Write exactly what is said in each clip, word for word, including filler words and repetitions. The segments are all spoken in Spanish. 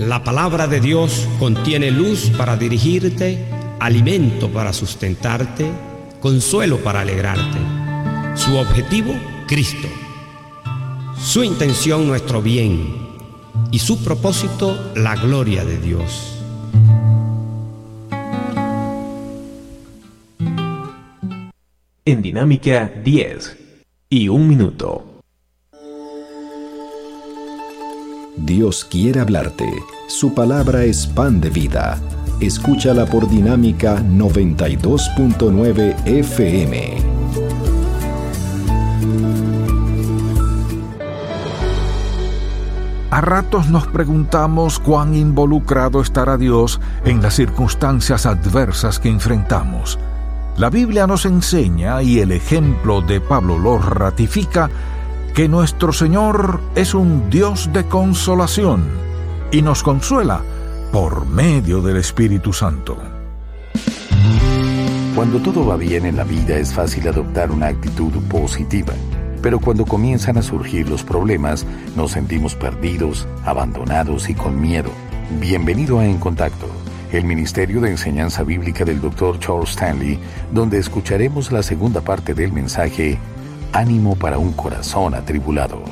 La palabra de Dios contiene luz para dirigirte, alimento para sustentarte, consuelo para alegrarte. Su objetivo, Cristo. Su intención, nuestro bien. Y su propósito, la gloria de Dios. En Dinámica diez y un minuto. Dios quiere hablarte. Su palabra es pan de vida. Escúchala por Dinámica noventa y dos punto nueve F M. A ratos nos preguntamos cuán involucrado estará Dios en las circunstancias adversas que enfrentamos. La Biblia nos enseña, y el ejemplo de Pablo lo ratifica, que nuestro Señor es un Dios de consolación y nos consuela por medio del Espíritu Santo. Cuando todo va bien en la vida es fácil adoptar una actitud positiva, pero cuando comienzan a surgir los problemas nos sentimos perdidos, abandonados y con miedo. Bienvenido a En Contacto, el Ministerio de Enseñanza Bíblica del doctor Charles Stanley, donde escucharemos la segunda parte del mensaje Ánimo para un corazón atribulado.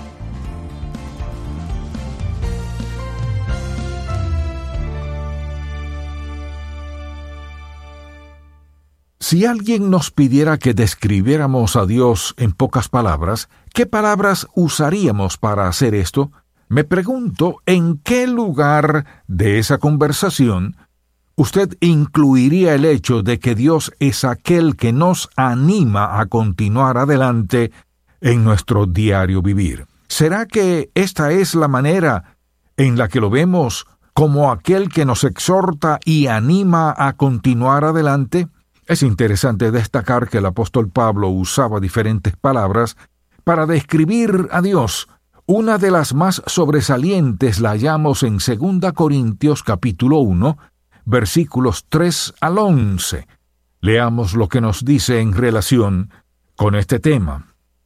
Si alguien nos pidiera que describiéramos a Dios en pocas palabras, ¿qué palabras usaríamos para hacer esto? Me pregunto en qué lugar de esa conversación usted incluiría el hecho de que Dios es aquel que nos anima a continuar adelante en nuestro diario vivir. ¿Será que esta es la manera en la que lo vemos como aquel que nos exhorta y anima a continuar adelante? Es interesante destacar que el apóstol Pablo usaba diferentes palabras para describir a Dios. Una de las más sobresalientes la hallamos en segunda Corintios capítulo uno, versículos tres al once. Leamos lo que nos dice en relación con este tema.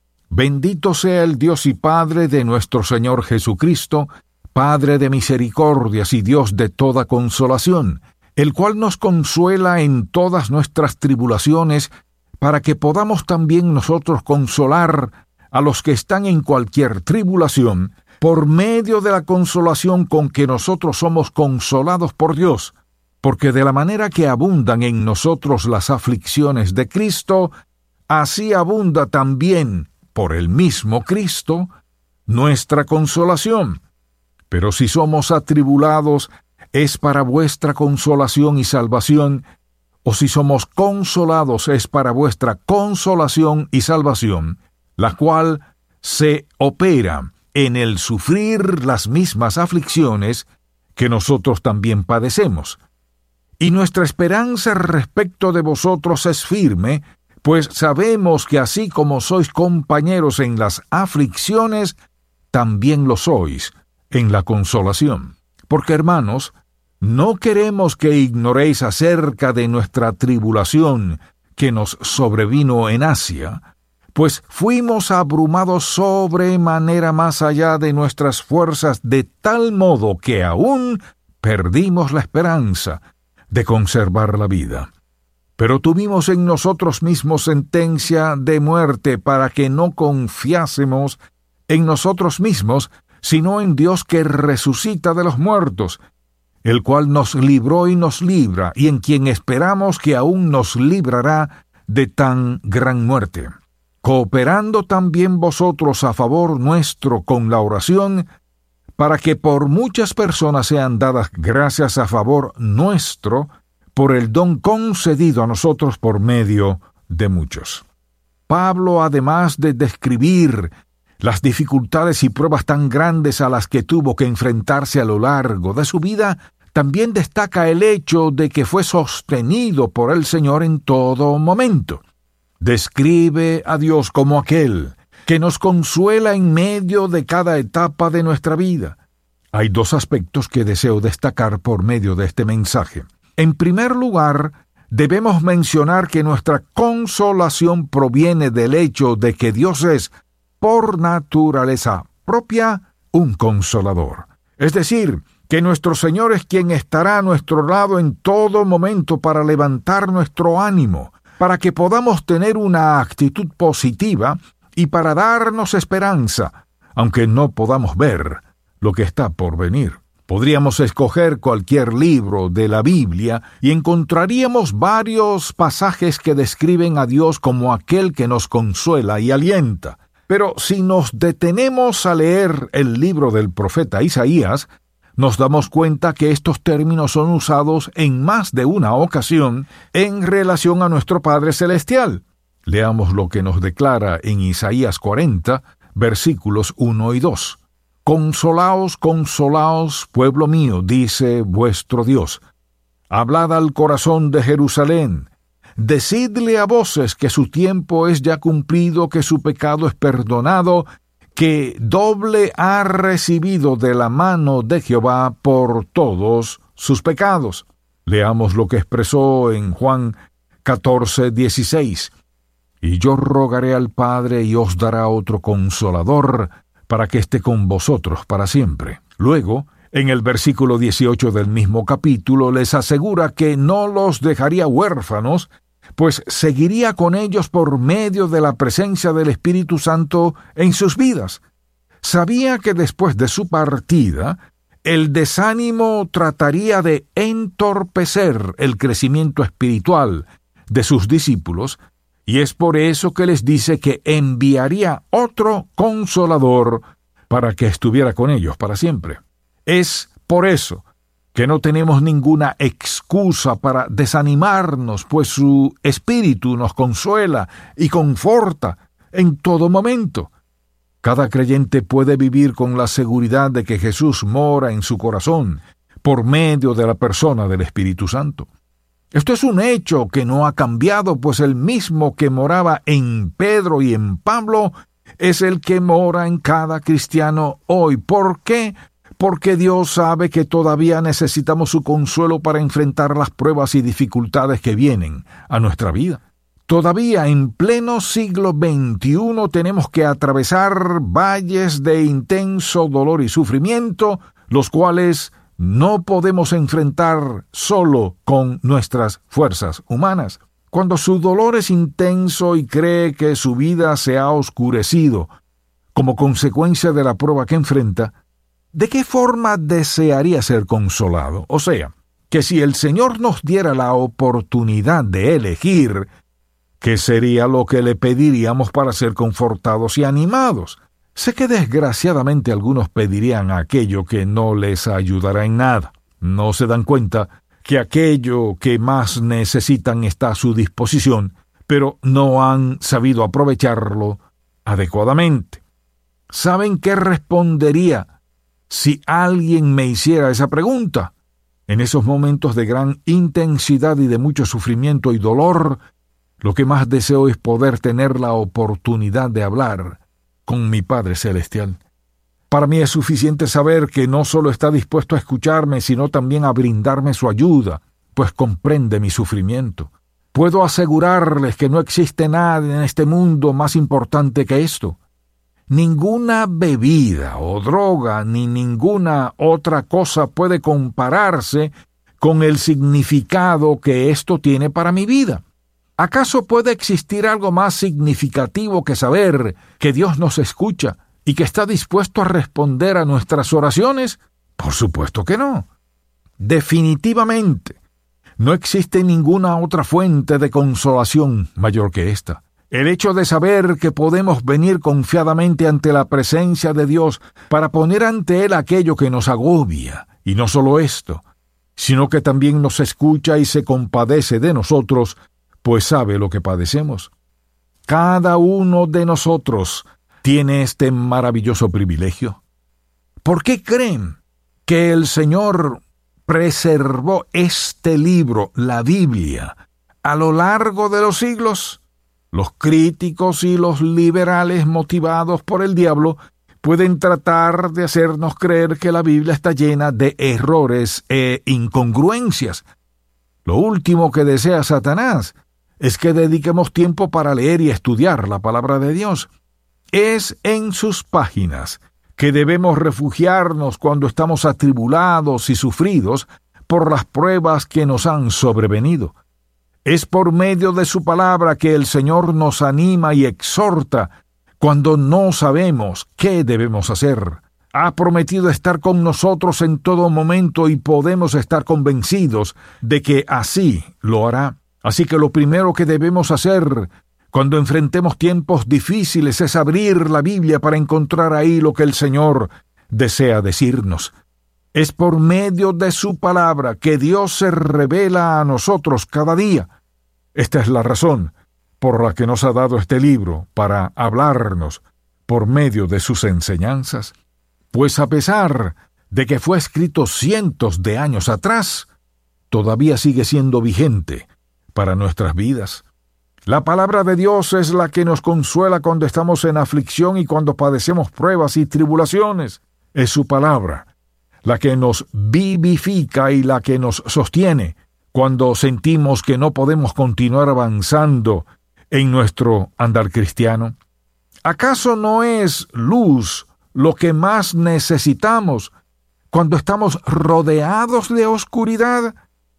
Bendito sea el Dios y Padre de nuestro Señor Jesucristo, Padre de misericordias y Dios de toda consolación, el cual nos consuela en todas nuestras tribulaciones, para que podamos también nosotros consolar a los que están en cualquier tribulación, por medio de la consolación con que nosotros somos consolados por Dios. Porque de la manera que abundan en nosotros las aflicciones de Cristo, así abunda también, por el mismo Cristo, nuestra consolación. Pero si somos atribulados, es para vuestra consolación y salvación, o si somos consolados, es para vuestra consolación y salvación, la cual se opera en el sufrir las mismas aflicciones que nosotros también padecemos. Y nuestra esperanza respecto de vosotros es firme, pues sabemos que así como sois compañeros en las aflicciones, también lo sois en la consolación. Porque, hermanos, no queremos que ignoréis acerca de nuestra tribulación que nos sobrevino en Asia, pues fuimos abrumados sobremanera más allá de nuestras fuerzas, de tal modo que aún perdimos la esperanza de conservar la vida. Pero tuvimos en nosotros mismos sentencia de muerte para que no confiásemos en nosotros mismos, sino en Dios que resucita de los muertos, el cual nos libró y nos libra, y en quien esperamos que aún nos librará de tan gran muerte, cooperando también vosotros a favor nuestro con la oración, para que por muchas personas sean dadas gracias a favor nuestro, por el don concedido a nosotros por medio de muchos. Pablo, además de describir las dificultades y pruebas tan grandes a las que tuvo que enfrentarse a lo largo de su vida, también destaca el hecho de que fue sostenido por el Señor en todo momento. Describe a Dios como aquel que nos consuela en medio de cada etapa de nuestra vida. Hay dos aspectos que deseo destacar por medio de este mensaje. En primer lugar, debemos mencionar que nuestra consolación proviene del hecho de que Dios es, por naturaleza propia, un consolador. Es decir, que nuestro Señor es quien estará a nuestro lado en todo momento para levantar nuestro ánimo, para que podamos tener una actitud positiva y para darnos esperanza, aunque no podamos ver lo que está por venir. Podríamos escoger cualquier libro de la Biblia y encontraríamos varios pasajes que describen a Dios como aquel que nos consuela y alienta. Pero si nos detenemos a leer el libro del profeta Isaías, nos damos cuenta que estos términos son usados en más de una ocasión en relación a nuestro Padre Celestial. Leamos lo que nos declara en Isaías cuarenta, versículos uno y dos. Consolaos, consolaos, pueblo mío, dice vuestro Dios. Hablad al corazón de Jerusalén. Decidle a voces que su tiempo es ya cumplido, que su pecado es perdonado, que doble ha recibido de la mano de Jehová por todos sus pecados. Leamos lo que expresó en Juan catorce, dieciséis. Y yo rogaré al Padre y os dará otro consolador, para que esté con vosotros para siempre. Luego, en el versículo dieciocho del mismo capítulo, les asegura que no los dejaría huérfanos, pues seguiría con ellos por medio de la presencia del Espíritu Santo en sus vidas. Sabía que después de su partida, el desánimo trataría de entorpecer el crecimiento espiritual de sus discípulos, y es por eso que les dice que enviaría otro consolador para que estuviera con ellos para siempre. Es por eso que no tenemos ninguna excusa para desanimarnos, pues su espíritu nos consuela y conforta en todo momento. Cada creyente puede vivir con la seguridad de que Jesús mora en su corazón por medio de la persona del Espíritu Santo. Esto es un hecho que no ha cambiado, pues el mismo que moraba en Pedro y en Pablo es el que mora en cada cristiano hoy. ¿Por qué? Porque Dios sabe que todavía necesitamos su consuelo para enfrentar las pruebas y dificultades que vienen a nuestra vida. Todavía en pleno siglo veintiuno tenemos que atravesar valles de intenso dolor y sufrimiento, los cuales no podemos enfrentar solo con nuestras fuerzas humanas. Cuando su dolor es intenso y cree que su vida se ha oscurecido como consecuencia de la prueba que enfrenta, ¿de qué forma desearía ser consolado? O sea, que si el Señor nos diera la oportunidad de elegir, ¿qué sería lo que le pediríamos para ser confortados y animados? Sé que desgraciadamente algunos pedirían aquello que no les ayudará en nada. No se dan cuenta que aquello que más necesitan está a su disposición, pero no han sabido aprovecharlo adecuadamente. ¿Saben qué respondería si alguien me hiciera esa pregunta? En esos momentos de gran intensidad y de mucho sufrimiento y dolor, lo que más deseo es poder tener la oportunidad de hablar con mi Padre Celestial. Para mí es suficiente saber que no solo está dispuesto a escucharme, sino también a brindarme su ayuda, pues comprende mi sufrimiento. Puedo asegurarles que no existe nada en este mundo más importante que esto. Ninguna bebida o droga ni ninguna otra cosa puede compararse con el significado que esto tiene para mi vida. ¿Acaso puede existir algo más significativo que saber que Dios nos escucha y que está dispuesto a responder a nuestras oraciones? Por supuesto que no. Definitivamente, no existe ninguna otra fuente de consolación mayor que esta. El hecho de saber que podemos venir confiadamente ante la presencia de Dios para poner ante Él aquello que nos agobia, y no solo esto, sino que también nos escucha y se compadece de nosotros, pues sabe lo que padecemos. Cada uno de nosotros tiene este maravilloso privilegio. ¿Por qué creen que el Señor preservó este libro, la Biblia, a lo largo de los siglos? Los críticos y los liberales motivados por el diablo pueden tratar de hacernos creer que la Biblia está llena de errores e incongruencias. Lo último que desea Satanás es que dediquemos tiempo para leer y estudiar la palabra de Dios. Es en sus páginas que debemos refugiarnos cuando estamos atribulados y sufridos por las pruebas que nos han sobrevenido. Es por medio de su palabra que el Señor nos anima y exhorta cuando no sabemos qué debemos hacer. Ha prometido estar con nosotros en todo momento y podemos estar convencidos de que así lo hará. Así que lo primero que debemos hacer cuando enfrentemos tiempos difíciles es abrir la Biblia para encontrar ahí lo que el Señor desea decirnos. Es por medio de su palabra que Dios se revela a nosotros cada día. Esta es la razón por la que nos ha dado este libro, para hablarnos por medio de sus enseñanzas. Pues a pesar de que fue escrito cientos de años atrás, todavía sigue siendo vigente para nuestras vidas. La palabra de Dios es la que nos consuela cuando estamos en aflicción y cuando padecemos pruebas y tribulaciones. Es su palabra la que nos vivifica y la que nos sostiene cuando sentimos que no podemos continuar avanzando en nuestro andar cristiano. ¿Acaso no es luz lo que más necesitamos cuando estamos rodeados de oscuridad?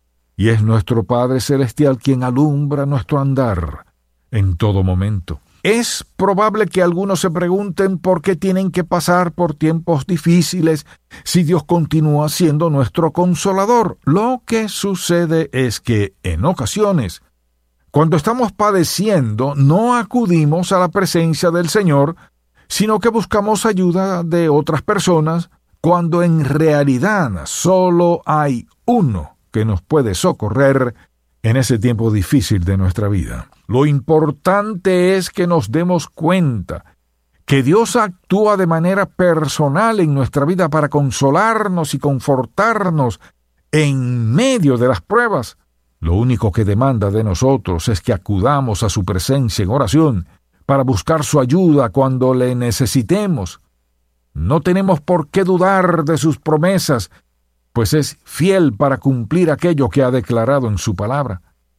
Y es nuestro Padre Celestial quien alumbra nuestro andar en todo momento. Es probable que algunos se pregunten por qué tienen que pasar por tiempos difíciles si Dios continúa siendo nuestro consolador. Lo que sucede es que, en ocasiones, cuando estamos padeciendo, no acudimos a la presencia del Señor, sino que buscamos ayuda de otras personas, cuando en realidad solo hay uno que nos puede socorrer en ese tiempo difícil de nuestra vida. Lo importante es que nos demos cuenta que Dios actúa de manera personal en nuestra vida para consolarnos y confortarnos en medio de las pruebas. Lo único que demanda de nosotros es que acudamos a su presencia en oración para buscar su ayuda cuando le necesitemos. No tenemos por qué dudar de sus promesas, pues es fiel para cumplir aquello que ha declarado en su palabra.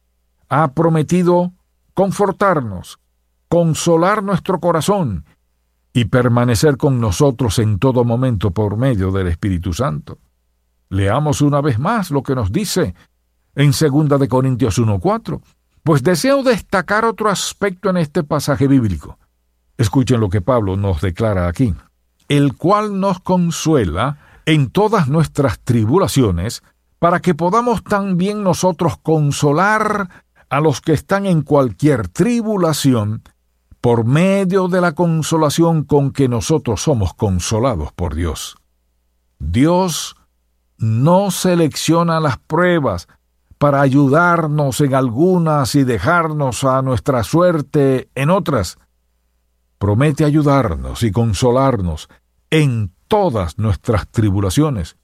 Ha prometido confortarnos, consolar nuestro corazón y permanecer con nosotros en todo momento por medio del Espíritu Santo. Leamos una vez más lo que nos dice en segunda de Corintios uno cuatro, pues deseo destacar otro aspecto en este pasaje bíblico. Escuchen lo que Pablo nos declara aquí, el cual nos consuela en todas nuestras tribulaciones, para que podamos también nosotros consolar a los que están en cualquier tribulación, por medio de la consolación con que nosotros somos consolados por Dios. Dios no selecciona las pruebas para ayudarnos en algunas y dejarnos a nuestra suerte en otras. Promete ayudarnos y consolarnos en todas nuestras tribulaciones.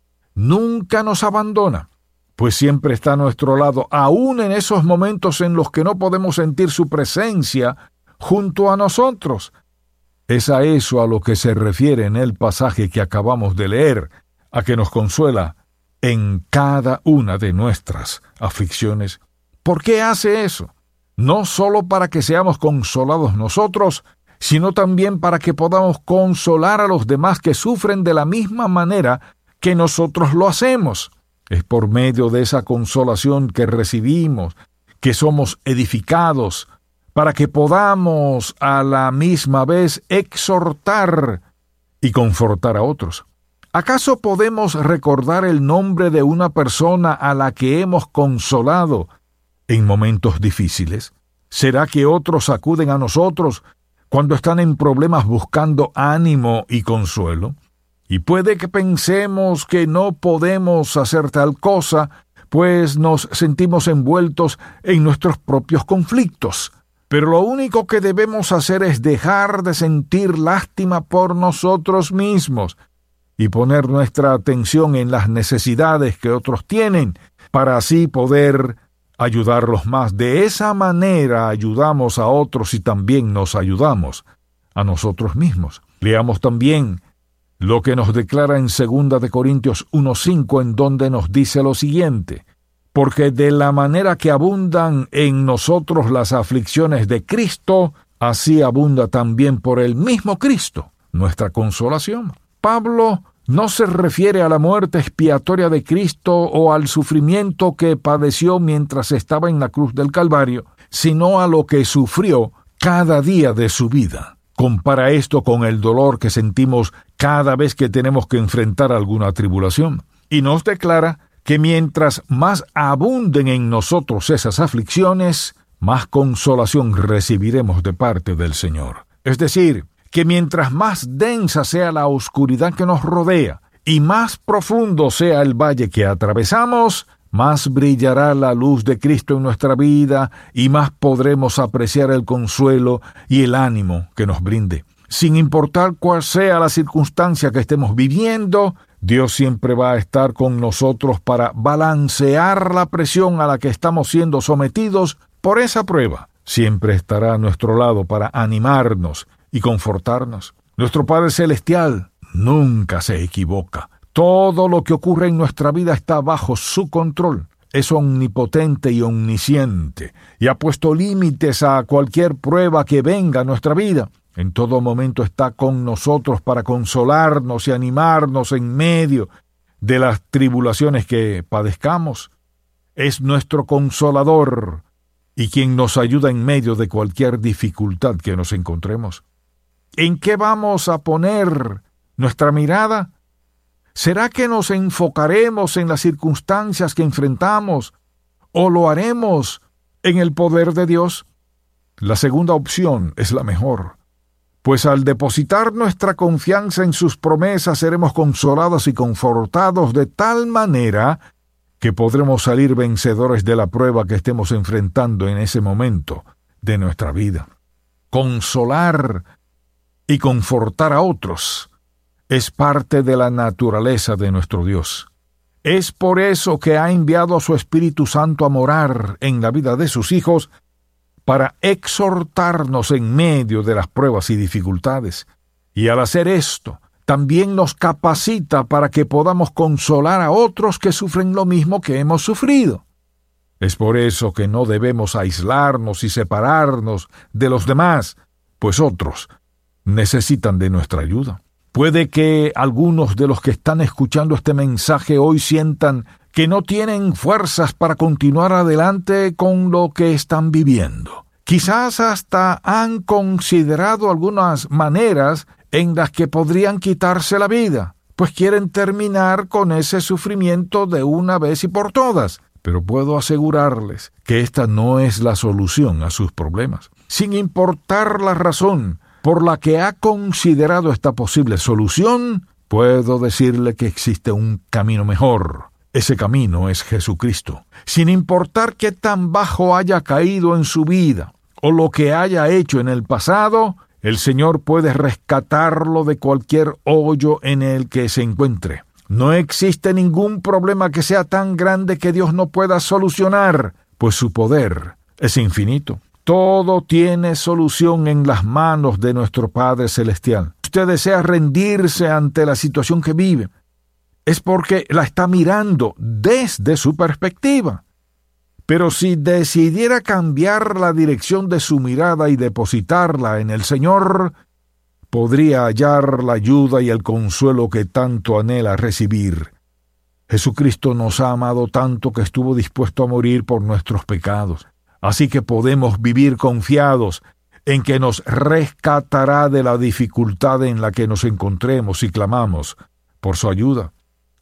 Nunca nos abandona, pues siempre está a nuestro lado, aún en esos momentos en los que no podemos sentir su presencia junto a nosotros. Es a eso a lo que se refiere en el pasaje que acabamos de leer, a que nos consuela en cada una de nuestras aflicciones. ¿Por qué hace eso? No solo para que seamos consolados nosotros, sino también para que podamos consolar a los demás que sufren de la misma manera que nosotros lo hacemos. Es por medio de esa consolación que recibimos, que somos edificados, para que podamos a la misma vez exhortar y confortar a otros. ¿Acaso podemos recordar el nombre de una persona a la que hemos consolado en momentos difíciles? ¿Será que otros acuden a nosotros cuando están en problemas buscando ánimo y consuelo? Y puede que pensemos que no podemos hacer tal cosa, pues nos sentimos envueltos en nuestros propios conflictos. Pero lo único que debemos hacer es dejar de sentir lástima por nosotros mismos y poner nuestra atención en las necesidades que otros tienen, para así poder ayudarlos más. De esa manera ayudamos a otros y también nos ayudamos a nosotros mismos. Leamos también lo que nos declara en segunda de Corintios uno cinco, en donde nos dice lo siguiente: porque de la manera que abundan en nosotros las aflicciones de Cristo, así abunda también por el mismo Cristo nuestra consolación. Pablo no se refiere a la muerte expiatoria de Cristo o al sufrimiento que padeció mientras estaba en la cruz del Calvario, sino a lo que sufrió cada día de su vida. Compara esto con el dolor que sentimos cada vez que tenemos que enfrentar alguna tribulación, y nos declara que mientras más abunden en nosotros esas aflicciones, más consolación recibiremos de parte del Señor. Es decir, que mientras más densa sea la oscuridad que nos rodea y más profundo sea el valle que atravesamos, más brillará la luz de Cristo en nuestra vida y más podremos apreciar el consuelo y el ánimo que nos brinde. Sin importar cuál sea la circunstancia que estemos viviendo, Dios siempre va a estar con nosotros para balancear la presión a la que estamos siendo sometidos por esa prueba. Siempre estará a nuestro lado para animarnos y confortarnos. Nuestro Padre Celestial nunca se equivoca. Todo lo que ocurre en nuestra vida está bajo su control. Es omnipotente y omnisciente, y ha puesto límites a cualquier prueba que venga a nuestra vida. En todo momento está con nosotros para consolarnos y animarnos en medio de las tribulaciones que padezcamos. Es nuestro consolador y quien nos ayuda en medio de cualquier dificultad que nos encontremos. ¿En qué vamos a poner nuestra mirada? ¿Será que nos enfocaremos en las circunstancias que enfrentamos o lo haremos en el poder de Dios? La segunda opción es la mejor, pues al depositar nuestra confianza en sus promesas seremos consolados y confortados de tal manera que podremos salir vencedores de la prueba que estemos enfrentando en ese momento de nuestra vida. Consolar y confortar a otros es parte de la naturaleza de nuestro Dios. Es por eso que ha enviado a su Espíritu Santo a morar en la vida de sus hijos para exhortarnos en medio de las pruebas y dificultades. Y al hacer esto, también nos capacita para que podamos consolar a otros que sufren lo mismo que hemos sufrido. Es por eso que no debemos aislarnos y separarnos de los demás, pues otros necesitan de nuestra ayuda. Puede que algunos de los que están escuchando este mensaje hoy sientan que no tienen fuerzas para continuar adelante con lo que están viviendo. Quizás hasta han considerado algunas maneras en las que podrían quitarse la vida, pues quieren terminar con ese sufrimiento de una vez y por todas. Pero puedo asegurarles que esta no es la solución a sus problemas. Sin importar la razón por la que ha considerado esta posible solución, puedo decirle que existe un camino mejor. Ese camino es Jesucristo. Sin importar qué tan bajo haya caído en su vida o lo que haya hecho en el pasado, el Señor puede rescatarlo de cualquier hoyo en el que se encuentre. No existe ningún problema que sea tan grande que Dios no pueda solucionar, pues su poder es infinito. Todo tiene solución en las manos de nuestro Padre Celestial. Usted desea rendirse ante la situación que vive, es porque la está mirando desde su perspectiva. Pero si decidiera cambiar la dirección de su mirada y depositarla en el Señor, podría hallar la ayuda y el consuelo que tanto anhela recibir. Jesucristo nos ha amado tanto que estuvo dispuesto a morir por nuestros pecados. Así que podemos vivir confiados en que nos rescatará de la dificultad en la que nos encontremos y clamamos por su ayuda.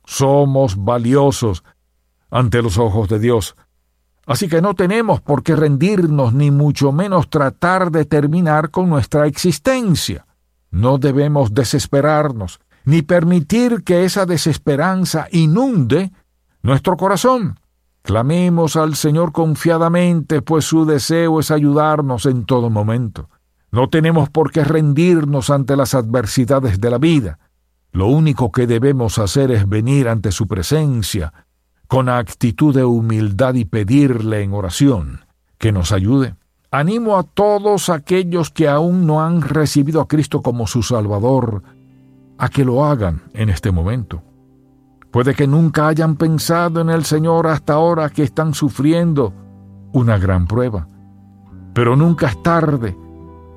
Somos valiosos ante los ojos de Dios. Así que no tenemos por qué rendirnos, ni mucho menos tratar de terminar con nuestra existencia. No debemos desesperarnos, ni permitir que esa desesperanza inunde nuestro corazón. Clamemos al Señor confiadamente, pues su deseo es ayudarnos en todo momento. No tenemos por qué rendirnos ante las adversidades de la vida. Lo único que debemos hacer es venir ante su presencia con actitud de humildad y pedirle en oración que nos ayude. Animo a todos aquellos que aún no han recibido a Cristo como su Salvador a que lo hagan en este momento. Puede que nunca hayan pensado en el Señor hasta ahora que están sufriendo una gran prueba. Pero nunca es tarde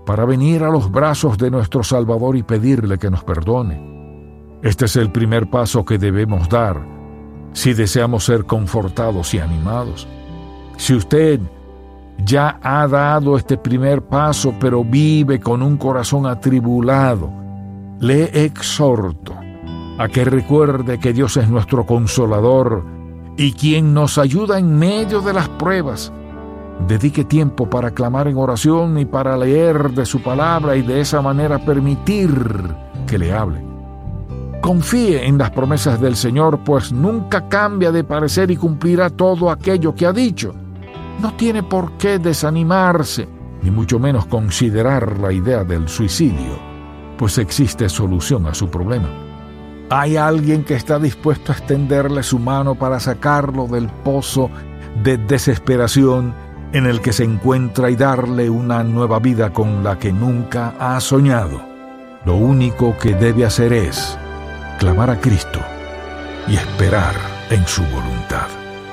para venir a los brazos de nuestro Salvador y pedirle que nos perdone. Este es el primer paso que debemos dar si deseamos ser confortados y animados. Si usted ya ha dado este primer paso, pero vive con un corazón atribulado, le exhorto a que recuerde que Dios es nuestro consolador y quien nos ayuda en medio de las pruebas. Dedique tiempo para clamar en oración y para leer de su palabra y de esa manera permitir que le hable. Confíe en las promesas del Señor, pues nunca cambia de parecer y cumplirá todo aquello que ha dicho. No tiene por qué desanimarse, ni mucho menos considerar la idea del suicidio, pues existe solución a su problema. Hay alguien que está dispuesto a extenderle su mano para sacarlo del pozo de desesperación en el que se encuentra y darle una nueva vida con la que nunca ha soñado. Lo único que debe hacer es clamar a Cristo y esperar en su voluntad.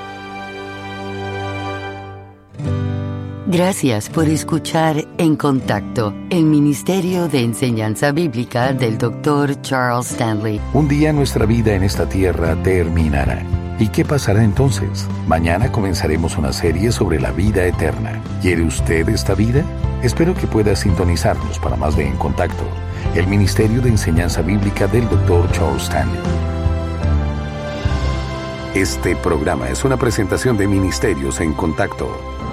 Gracias por escuchar En Contacto, el Ministerio de Enseñanza Bíblica del doctor Charles Stanley. Un día nuestra vida en esta tierra terminará. ¿Y qué pasará entonces? Mañana comenzaremos una serie sobre la vida eterna. ¿Quiere usted esta vida? Espero que pueda sintonizarnos para más de En Contacto, el Ministerio de Enseñanza Bíblica del doctor Charles Stanley. Este programa es una presentación de Ministerios En Contacto.